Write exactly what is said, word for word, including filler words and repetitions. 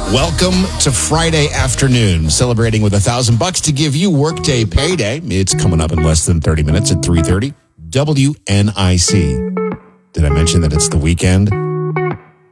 Welcome to Friday afternoon, celebrating with a thousand bucks to give you workday payday. It's coming up in less than thirty minutes at three thirty. W N I C. Did I mention that it's the weekend?